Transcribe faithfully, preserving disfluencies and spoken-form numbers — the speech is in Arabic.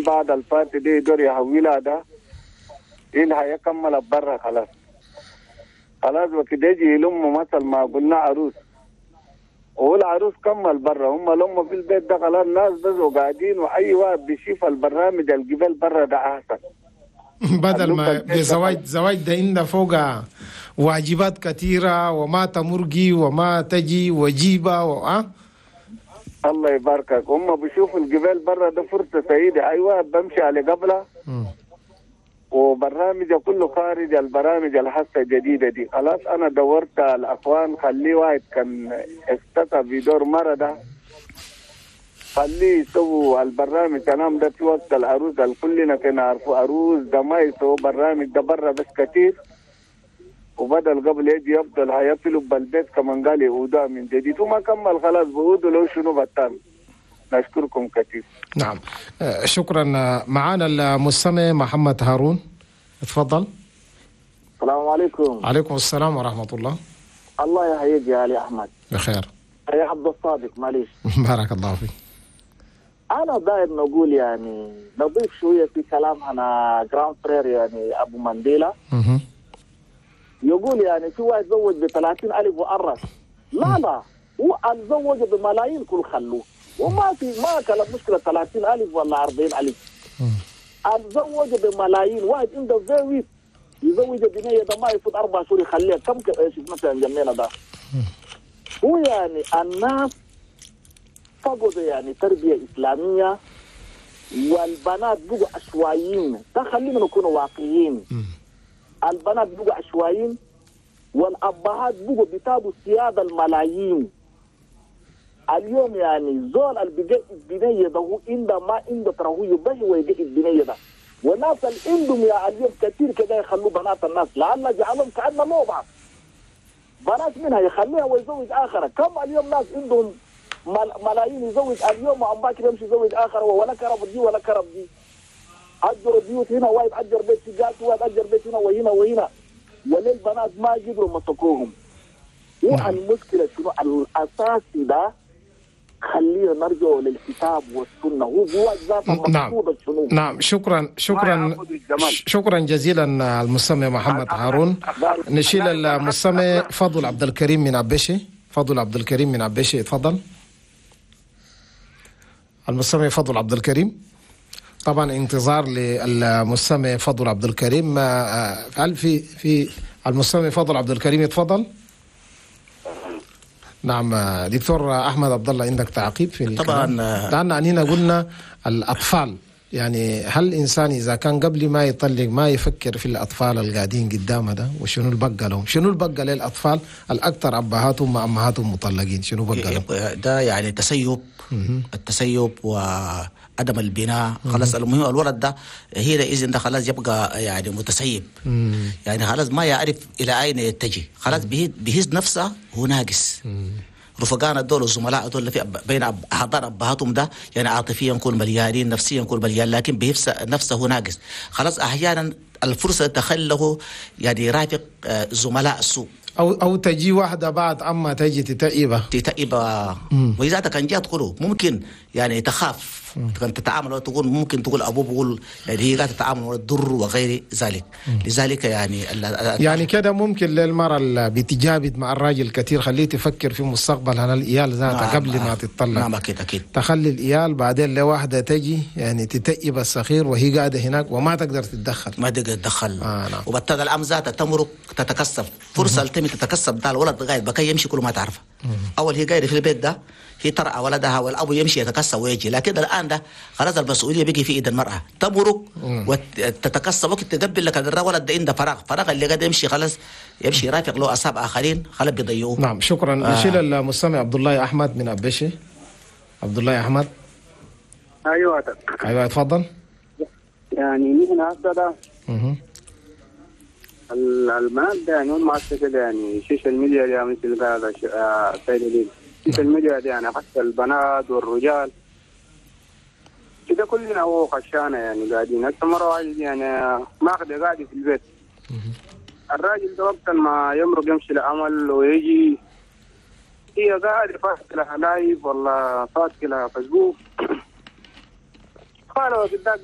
بعد الفاتي دي يقدر يحولها ده إنها يكمل برا خلاص خلاص وكده يجي يلم مثل ما قلنا عروس والعروس كمل برا هم لما في البيت ده خلاص الناس بس قاعدين واي واحد بيشوف البرنامج الجبال برا ده احسن بدل ما بزواج زواج ده عنده فوق واجبات كثيره وما تمرقي وما تجي وجيبه و... أه؟ الله يباركك هم بيشوفوا الجبال برا ده فرصه سعيده اي واحد بمشي على قبله وبرنامج كله خارج البرامج الحاسه الجديده دي خلاص انا دورت الاخوان خليه واحد كان اختفى في دور مرضى خليه يسووا البرنامج كلام ده في وقت العروس كلنا كنا عارفوا عروس ده ما يسووا برنامج ده برا بس كتير وبدل قبل يجي يفضل هيقفلوا بالبيت كمان قال يهودا من جديد وما كمل خلاص بهودوا لو شنو بطل. نشكركم كثير. نعم شكرا. معانا المستمع محمد هارون اتفضل. السلام عليكم. عليكم السلام ورحمة الله. الله يحييك يا علي أحمد. بخير. يا عبد الصادق معليش. بارك الله فيك. أنا داير نقول يعني نضيف شوية في كلام أنا جراند فرير يعني أبو مانديلا. اها. يقول يعني في واحد زوج ب ثلاثين ألف وأرس. لا لا هو الزوج بملايين كل خلوه وما في ما كانت مشكلة ثلاثين ألف ولا أربعين ألف. الزوج بملايين واحد عنده زوج يزوج بنية ده ما يفوت أربع شهور يخليها كم شوف مثلا جميلة ده. هو يعني الناس فقدوا يعني تربية إسلامية والبنات بقوا عشوائيين. ده خلينا نكون واقعيين. البنات بقوا عشوائيين والأبهات بقوا بيتابوا سيادة الملايين. اليوم يعني زول اللي بيجي البنية ده هو عنده ما عنده ترى هو يبغي ويجي البنية ده. والناس اللي عندهم يا اليوم كثير كده يخلوا بنات الناس لعل جعلهم كأنهم مو بعض. بنات منها يخليها ويزوج آخر. كم اليوم ناس عندهم ملايين يزوج اليوم وعم باكر يمشي يزوج آخر ولا كرب دي ولا كرب دي. أجر بيوت هنا واحد أجر بيت سجاد واحد أجر بيت هنا وهنا وهنا. وللبنات ما قدروا مسكوهم. والمشكلة شنو الأساسي ده خلينا نرجع للكتاب والسنة هو هو ذاته مقصود شنو. نعم شكرا شكرا شكرا جزيلا المستمع محمد هارون. نشيل المستمع فضل عبد الكريم من عبيشي. فضل عبد الكريم من عبيشي اتفضل. المستمع فضل عبد الكريم. طبعا انتظار للمستمع فضل عبد الكريم. هل في في المستمع فضل عبد الكريم يتفضل. نعم دكتور احمد عبد الله عندك تعقيب في طبعا. لان هنا قلنا الاطفال يعني هل الانسان اذا كان قبل ما يطلق ما يفكر في الاطفال اللي قاعدين قدامه ده وشنو اللي بقى لهم؟ شنو اللي بقى للاطفال الاكثر ابهاتهم وامهاتهم مطلقين شنو بقى لهم؟ ده يعني تسيب التسيب وعدم البناء. خلاص المهم الولد ده هي اذا ده خلاص يبقى يعني متسيب. يعني خلاص ما يعرف الى اين يتجه. خلاص بيهز نفسه هو ناقص. رفقانا دول الزملاء دول في بين احضان ابهاتهم ده يعني عاطفيا يكون مليانين نفسيا يكون مليان لكن بيفس نفسه ناقص. خلاص احيانا الفرصه تخله يعني يرافق زملاء السوء او او تجي واحده بعد اما تجي تتئبه تتئبه واذا كان جات تقول ممكن يعني تخاف كان تتعامل وتقول ممكن تقول ابوه بيقول يعني هي لا تتعامل ولا تضر وغير ذلك. لذلك يعني يعني كده ممكن للمرأة اللي بتجابد مع الراجل كثير خليه تفكر في مستقبل على الإيال ذاتها. نعم قبل ما تتطلق. نعم اكيد اكيد تخلي الإيال بعدين لواحدة تجي يعني تتئب الصغير وهي قاعده هناك وما تقدر تتدخل ما تقدر تتدخل. آه نعم. وبالتالي الام ذاتها تمرق تتكسب فرصه التمي تتكسب ده الولد قاعد بكي يمشي كل ما تعرفه. اول هي قاعده في البيت ده هي ترعى ولدها والأب يمشي يتكسب ويجي لكن الآن ده خلاص المسؤولية بيجي في إيد المرأة تمرق وتتكسب وقت تقبل لك الولد ده عنده فراغ فراغ اللي قاعد يمشي خلاص يمشي يرافق له أصحاب آخرين خلاص بيضيعوه. نعم شكرا. آه. نشيل المستمع عبد الله أحمد من عبيشي. عبد الله أحمد. أيوة أيوة اتفضل. يعني نحن هسه ده المادة يعني ما كده يعني السوشيال ميديا دي مثل هذا سيد ليل السوشيال ميديا دي يعني حتى البنات والرجال كده كلنا هو خشانة يعني قاعدين هسه مرة واحد يعني ماخذ قاعد في البيت. الراجل ده وقت ما يمرق يمشي لعمل ويجي هي قاعدة فاتك لها لايف ولا فاتك لها فيسبوك قالوا قدام